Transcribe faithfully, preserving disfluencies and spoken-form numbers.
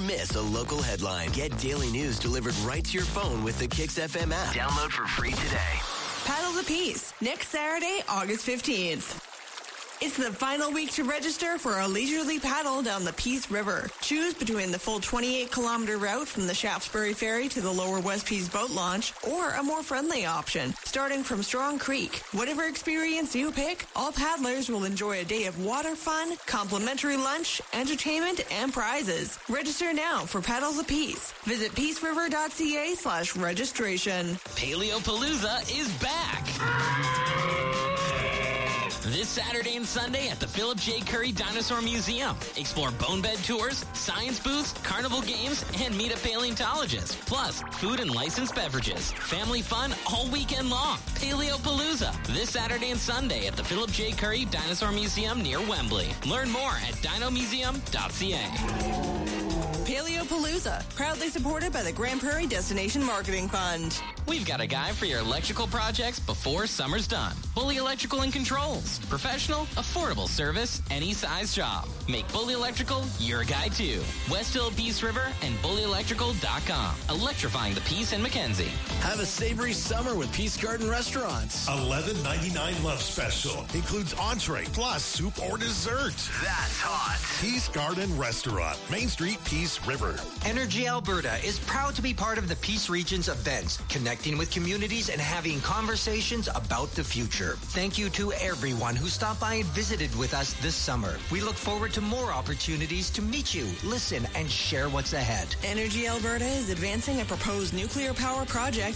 miss a local headline. Get daily news delivered right to your phone with the Kix F M app. Download for free today. Paddle the Peace, next Saturday, August fifteenth. It's the final week to register for a leisurely paddle down the Peace River. Choose between the full twenty-eight kilometer route from the Shaftesbury Ferry to the Lower West Peace boat launch or a more friendly option, starting from Strong Creek. Whatever experience you pick, all paddlers will enjoy a day of water fun, complimentary lunch, entertainment, and prizes. Register now for Paddle the Peace. Visit peaceriver.ca slash registration. Paleopalooza is back. This Saturday and Sunday at the Philip J. Curry Dinosaur Museum. Explore bone bed tours, science booths, carnival games, and meet a paleontologist. Plus, food and licensed beverages. Family fun all weekend long. Paleopalooza. This Saturday and Sunday at the Philip J. Curry Dinosaur Museum near Wembley. Learn more at dino museum dot c a. Paleopalooza, proudly supported by the Grand Prairie Destination Marketing Fund. We've got a guy for your electrical projects before summer's done. Bully Electrical and Controls. Professional, affordable service, any size job. Make Bully Electrical your guy too. West Hill, Peace River, and bully electrical dot com. Electrifying the Peace and Mackenzie. Have a savory summer with Peace Garden Restaurants. eleven ninety-nine Love Special. Includes entree plus soup or dessert. That's hot. Peace Garden Restaurant. Main Street, Peace River. Energy Alberta is proud to be part of the Peace Region's events, connecting with communities and having conversations about the future. Thank you to everyone who stopped by and visited with us this summer. We look forward to more opportunities to meet you, listen, and share what's ahead. Energy Alberta is advancing a proposed nuclear power project